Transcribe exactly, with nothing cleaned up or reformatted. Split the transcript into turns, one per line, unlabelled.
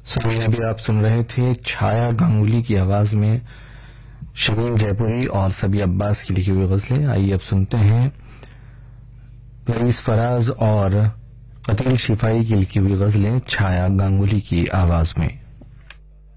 सुनील, अभी आप सुन रहे थे छाया गांगुली की आवाज में शमीम जयपुरी और सभी अब्बास की लिखी हुई गजलें। आइए अब सुनते हैं रईस फराज और कतील शिफाई की लिखी हुई गजलें छाया गांगुली की आवाज में।